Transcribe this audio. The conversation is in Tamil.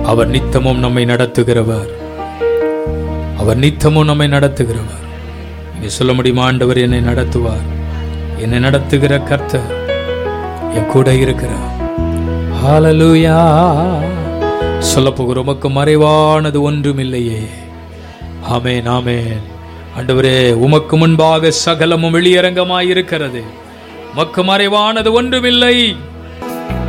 அவர் நித்தமும் நம்மை நடத்துகிறவர். அவர் நித்தமும் நம்மை நடத்துகிறவர். நீங்க சொல்ல முடியுமா, ஆண்டவர் என்னை நடத்துவார், என்னை நடத்துகிற கர்த்தர் என் கூட இருக்கிறார். ஹல்லேலூயா. சொல்ல போகிற உமக்கு மறைவானது ஒன்றுமில்லையே. ஆமென், ஆமென். ஆண்டவரே, உமக்கு முன்பாக சகலமும் வெளியரங்கமாயிருக்கிறது, உமக்கு மறைவானது ஒன்றுமில்லை.